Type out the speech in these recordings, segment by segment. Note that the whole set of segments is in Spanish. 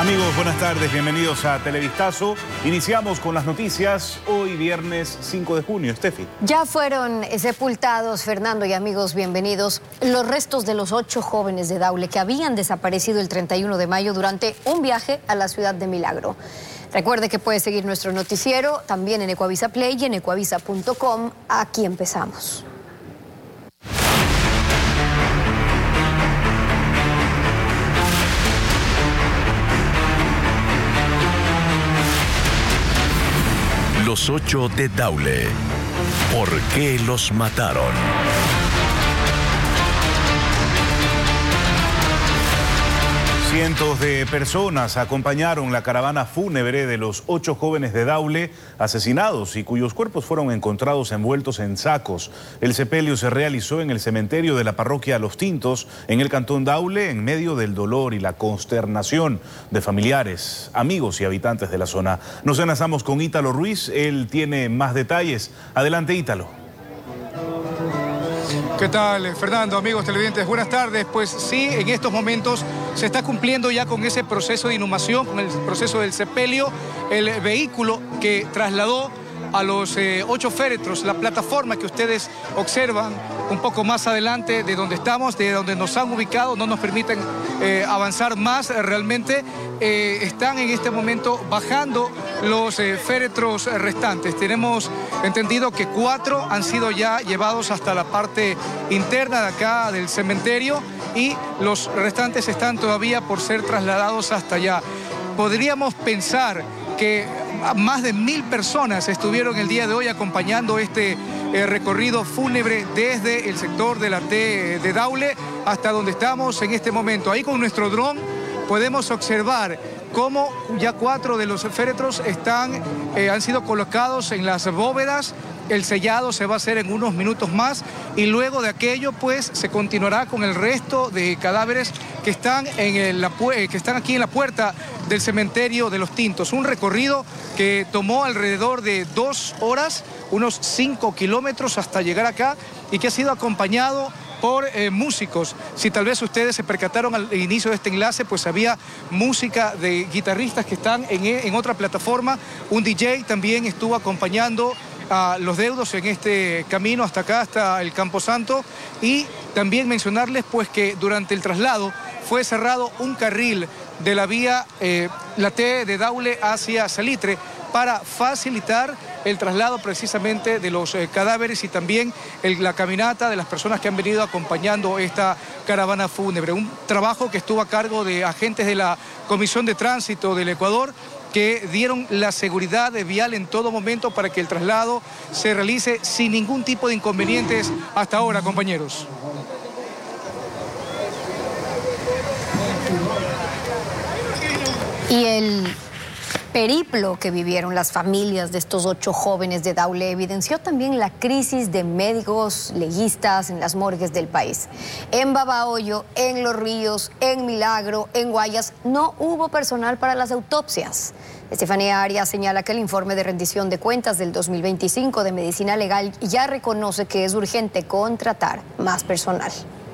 Amigos, buenas tardes, bienvenidos a Televistazo. Iniciamos con las noticias hoy viernes 5 de junio. Estefi. Ya fueron sepultados, Fernando y amigos, bienvenidos, los restos de los 8 jóvenes de Daule que habían desaparecido el 31 de mayo durante un viaje a la ciudad de Milagro. Recuerde que puede seguir nuestro noticiero también en Ecuavisa Play y en ecuavisa.com. Aquí empezamos. Los 8 de Daule. ¿Por qué los mataron? Cientos de personas acompañaron la caravana fúnebre de los 8 jóvenes de Daule asesinados y cuyos cuerpos fueron encontrados envueltos en sacos. El sepelio se realizó en el cementerio de la parroquia Los Tintos, en el cantón Daule, en medio del dolor y la consternación de familiares, amigos y habitantes de la zona. Nos enlazamos con Ítalo Ruiz, él tiene más detalles. Adelante, Ítalo. ¿Qué tal, Fernando? Amigos televidentes, buenas tardes. Pues sí, en estos momentos se está cumpliendo ya con ese proceso de inhumación, con el proceso del sepelio. El vehículo que trasladó a los 8 féretros, la plataforma que ustedes observan un poco más adelante de donde estamos, de donde nos han ubicado, no nos permiten avanzar más realmente. Están en este momento bajando los féretros restantes. Tenemos entendido que 4 han sido ya llevados hasta la parte interna de acá del cementerio y los restantes están todavía por ser trasladados hasta allá. Podríamos pensar que más de 1000 personas estuvieron el día de hoy acompañando este recorrido fúnebre desde el sector de la T de Daule hasta donde estamos en este momento. Ahí con nuestro dron podemos observar cómo ya 4 de los féretros han sido colocados en las bóvedas. El sellado se va a hacer en unos minutos más y luego de aquello pues se continuará con el resto de cadáveres que están aquí en la puerta del cementerio de Los Tintos. Un recorrido que tomó alrededor de 2 horas, unos 5 kilómetros hasta llegar acá y que ha sido acompañado por músicos. Si tal vez ustedes se percataron al inicio de este enlace, pues había música de guitarristas que están en otra plataforma. Un DJ también estuvo acompañando a los deudos en este camino hasta acá, hasta el Camposanto. Y también mencionarles pues que durante el traslado fue cerrado un carril de la vía la T de Daule hacia Salitre para facilitar el traslado precisamente de los cadáveres y también la caminata de las personas que han venido acompañando esta caravana fúnebre. Un trabajo que estuvo a cargo de agentes de la Comisión de Tránsito del Ecuador, que dieron la seguridad vial en todo momento para que el traslado se realice sin ningún tipo de inconvenientes hasta ahora, compañeros. Y el periplo que vivieron las familias de estos 8 jóvenes de Daule evidenció también la crisis de médicos legistas en las morgues del país. En Babahoyo, en Los Ríos, en Milagro, en Guayas, no hubo personal para las autopsias. Estefanía Arias señala que el informe de rendición de cuentas del 2025 de Medicina Legal ya reconoce que es urgente contratar más personal.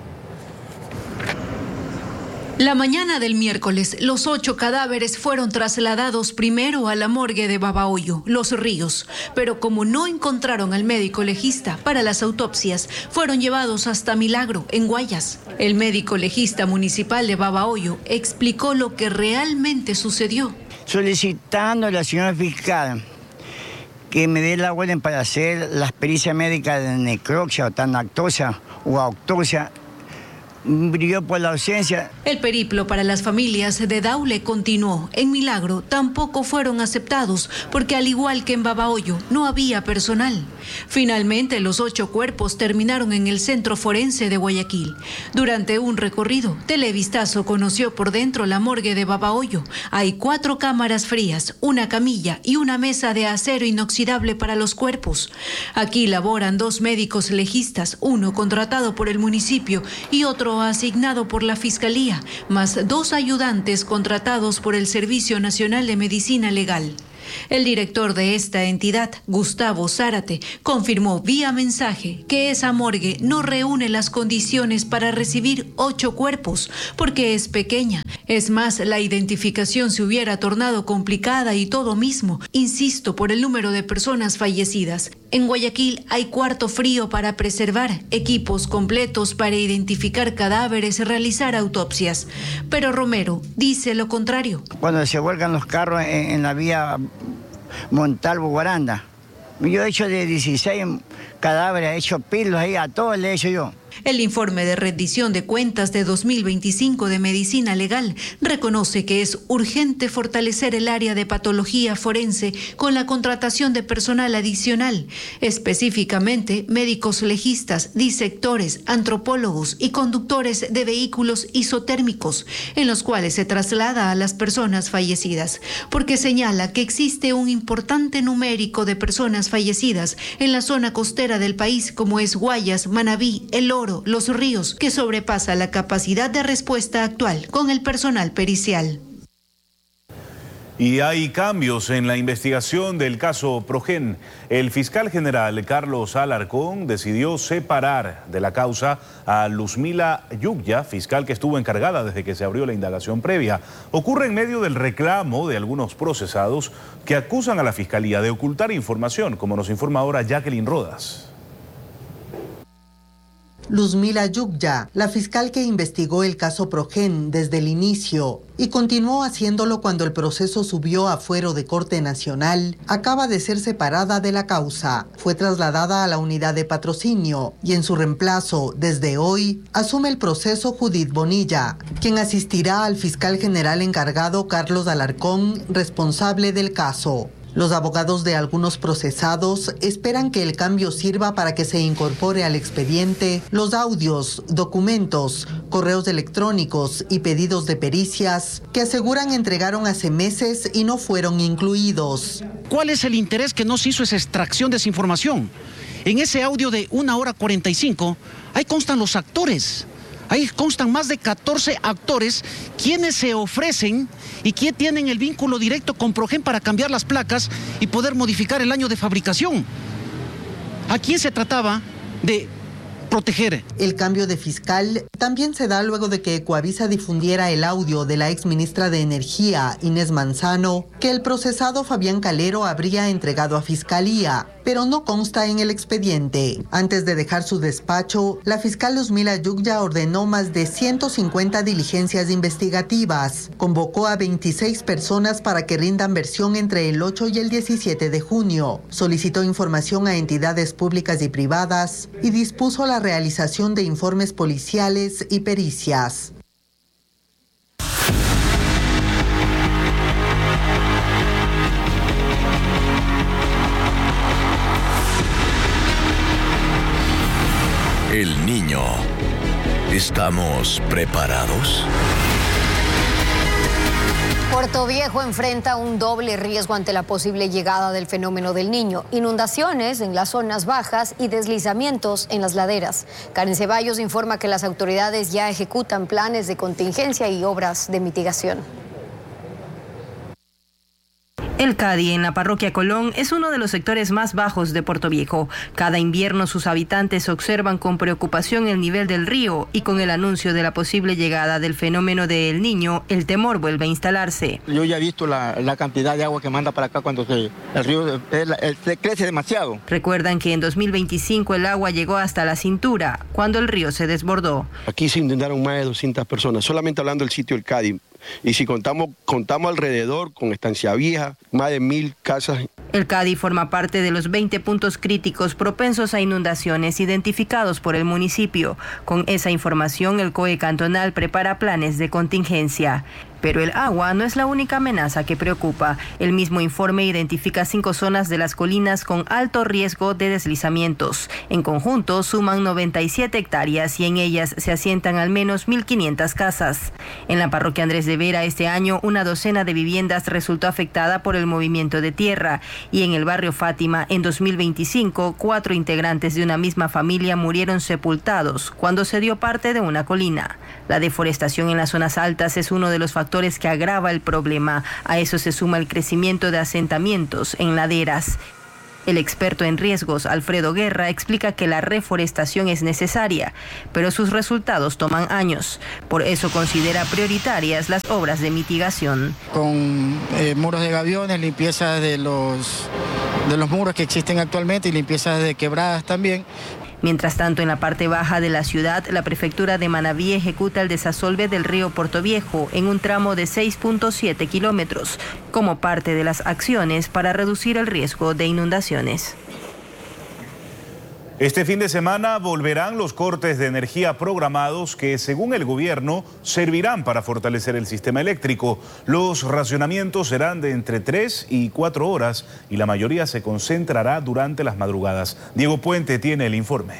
La mañana del miércoles, los 8 cadáveres fueron trasladados primero a la morgue de Babahoyo, Los Ríos, pero como no encontraron al médico legista para las autopsias, fueron llevados hasta Milagro, en Guayas. El médico legista municipal de Babahoyo explicó lo que realmente sucedió. Solicitando a la señora fiscal que me dé la orden para hacer las pericias médicas de necropsia o tanactosa o autopsia, brilló por la ausencia. El periplo para las familias de Daule continuó. En Milagro tampoco fueron aceptados porque al igual que en Babahoyo no había personal. Finalmente los 8 cuerpos terminaron en el Centro Forense de Guayaquil. Durante un recorrido, Televistazo conoció por dentro la morgue de Babahoyo. Hay 4 cámaras frías, una camilla y una mesa de acero inoxidable para los cuerpos. Aquí laboran 2 médicos legistas, uno contratado por el municipio y otro asignado por la Fiscalía, más 2 ayudantes contratados por el Servicio Nacional de Medicina Legal. El director de esta entidad, Gustavo Zárate, confirmó vía mensaje que esa morgue no reúne las condiciones para recibir 8 cuerpos, porque es pequeña. Es más, la identificación se hubiera tornado complicada y todo mismo, insisto, por el número de personas fallecidas. En Guayaquil hay cuarto frío para preservar, equipos completos para identificar cadáveres, realizar autopsias. Pero Romero dice lo contrario. Cuando se vuelcan los carros en la vía Montalvo-Guaranda, yo he hecho de 16 cadáveres, he hecho pilos ahí, a todos le he hecho yo. El informe de rendición de cuentas de 2025 de Medicina Legal reconoce que es urgente fortalecer el área de patología forense con la contratación de personal adicional, específicamente médicos legistas, disectores, antropólogos y conductores de vehículos isotérmicos, en los cuales se traslada a las personas fallecidas, porque señala que existe un importante numérico de personas fallecidas en la zona costera del país, como es Guayas, Manabí, El Oro, Los Ríos, que sobrepasa la capacidad de respuesta actual con el personal pericial. Y hay cambios en la investigación del caso Progen. El fiscal general Carlos Alarcón decidió separar de la causa a Luzmila Yugya, fiscal que estuvo encargada desde que se abrió la indagación previa. Ocurre en medio del reclamo de algunos procesados que acusan a la fiscalía de ocultar información, como nos informa ahora Jacqueline Rodas. Luzmila Yugya, la fiscal que investigó el caso Progen desde el inicio y continuó haciéndolo cuando el proceso subió a fuero de Corte Nacional, acaba de ser separada de la causa. Fue trasladada a la unidad de patrocinio y en su reemplazo, desde hoy, asume el proceso Judith Bonilla, quien asistirá al fiscal general encargado Carlos Alarcón, responsable del caso. Los abogados de algunos procesados esperan que el cambio sirva para que se incorpore al expediente los audios, documentos, correos electrónicos y pedidos de pericias que aseguran entregaron hace meses y no fueron incluidos. ¿Cuál es el interés que no se hizo esa extracción de esa información? En ese audio de 1 hora 45, ahí constan los actores. Ahí constan más de 14 actores quienes se ofrecen y que tienen el vínculo directo con Progen para cambiar las placas y poder modificar el año de fabricación. ¿A quién se trataba de proteger? El cambio de fiscal también se da luego de que Ecuavisa difundiera el audio de la exministra de Energía, Inés Manzano, que el procesado Fabián Calero habría entregado a Fiscalía, pero no consta en el expediente. Antes de dejar su despacho, la fiscal Luzmila Yugya ordenó más de 150 diligencias investigativas. Convocó a 26 personas para que rindan versión entre el 8 y el 17 de junio. Solicitó información a entidades públicas y privadas y dispuso la realización de informes policiales y pericias. El Niño. ¿Estamos preparados? Puerto Viejo enfrenta un doble riesgo ante la posible llegada del fenómeno del Niño: inundaciones en las zonas bajas y deslizamientos en las laderas. Karen Ceballos informa que las autoridades ya ejecutan planes de contingencia y obras de mitigación. El Cadi, en la parroquia Colón, es uno de los sectores más bajos de Puerto Viejo. Cada invierno sus habitantes observan con preocupación el nivel del río y con el anuncio de la posible llegada del fenómeno de El Niño, el temor vuelve a instalarse. Yo ya he visto la cantidad de agua que manda para acá cuando el río se crece demasiado. Recuerdan que en 2025 el agua llegó hasta la cintura, cuando el río se desbordó. Aquí se inundaron más de 200 personas, solamente hablando del sitio El Cadi. Y si contamos alrededor, con Estancia Vieja, más de 1000 casas. El Cadi forma parte de los 20 puntos críticos propensos a inundaciones identificados por el municipio. Con esa información, el COE cantonal prepara planes de contingencia. Pero el agua no es la única amenaza que preocupa. El mismo informe identifica 5 zonas de las colinas con alto riesgo de deslizamientos. En conjunto suman 97 hectáreas y en ellas se asientan al menos 1.500 casas. En la parroquia Andrés de Vera este año una docena de viviendas resultó afectada por el movimiento de tierra y en el barrio Fátima en 2025 4 integrantes de una misma familia murieron sepultados cuando se dio parte de una colina. La deforestación en las zonas altas es uno de los factores factores que agrava el problema. A eso se suma el crecimiento de asentamientos en laderas. El experto en riesgos, Alfredo Guerra, explica que la reforestación es necesaria, pero sus resultados toman años. Por eso considera prioritarias las obras de mitigación. Con muros de gaviones, limpieza de los muros que existen actualmente y limpieza de quebradas también. Mientras tanto, en la parte baja de la ciudad, la prefectura de Manabí ejecuta el desasolve del río Portoviejo en un tramo de 6.7 kilómetros, como parte de las acciones para reducir el riesgo de inundaciones. Este fin de semana volverán los cortes de energía programados que, según el gobierno, servirán para fortalecer el sistema eléctrico. Los racionamientos serán de entre 3 y 4 horas y la mayoría se concentrará durante las madrugadas. Diego Puente tiene el informe.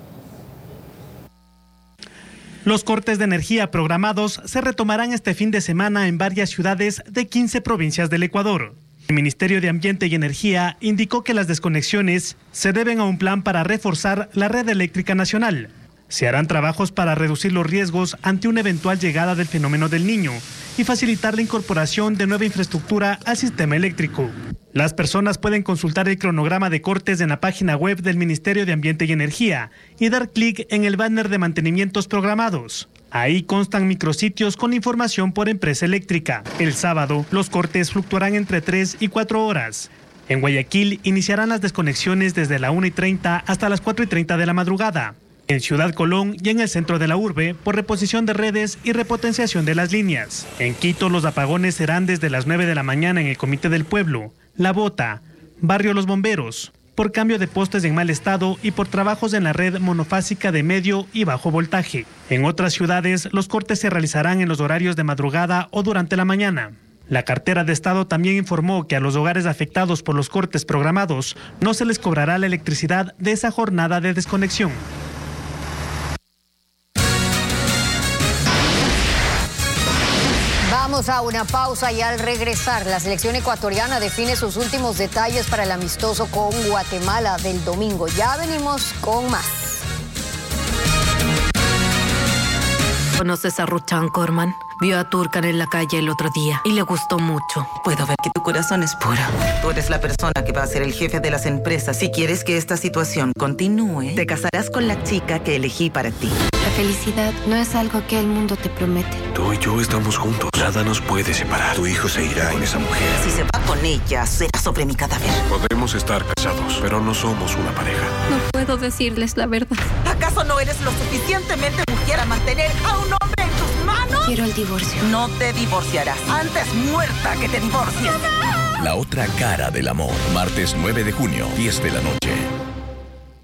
Los cortes de energía programados se retomarán este fin de semana en varias ciudades de 15 provincias del Ecuador. El Ministerio de Ambiente y Energía indicó que las desconexiones se deben a un plan para reforzar la red eléctrica nacional. Se harán trabajos para reducir los riesgos ante una eventual llegada del fenómeno del Niño y facilitar la incorporación de nueva infraestructura al sistema eléctrico. Las personas pueden consultar el cronograma de cortes en la página web del Ministerio de Ambiente y Energía y dar clic en el banner de mantenimientos programados. Ahí constan micrositios con información por empresa eléctrica. El sábado, los cortes fluctuarán entre 3 y 4 horas. En Guayaquil iniciarán las desconexiones desde la 1:30 hasta las 4:30 de la madrugada. En Ciudad Colón y en el centro de la urbe, por reposición de redes y repotenciación de las líneas. En Quito, los apagones serán desde las 9 de la mañana en el Comité del Pueblo, La Bota, Barrio Los Bomberos, por cambio de postes en mal estado y por trabajos en la red monofásica de medio y bajo voltaje. En otras ciudades, los cortes se realizarán en los horarios de madrugada o durante la mañana. La cartera de Estado también informó que a los hogares afectados por los cortes programados no se les cobrará la electricidad de esa jornada de desconexión. Vamos a una pausa y al regresar, la selección ecuatoriana define sus últimos detalles para el amistoso con Guatemala del domingo. Ya venimos con más. ¿Conoces a Ruchan Corman? Vio a Turkan en la calle el otro día y le gustó mucho. Puedo ver que tu corazón es puro. Tú eres la persona que va a ser el jefe de las empresas. Si quieres que esta situación continúe, te casarás con la chica que elegí para ti. La felicidad no es algo que el mundo te promete. Tú y yo estamos juntos. Nada nos puede separar. Tu hijo se irá con esa mujer. Si se va con ella, será sobre mi cadáver. Podemos estar casados, pero no somos una pareja. No puedo decirles la verdad. ¿Acaso no eres lo suficientemente mujer a mantener a un hombre en tus manos? Quiero el divorcio. No te divorciarás. Antes muerta que te divorcies. La otra cara del amor. Martes 9 de junio, 10 de la noche.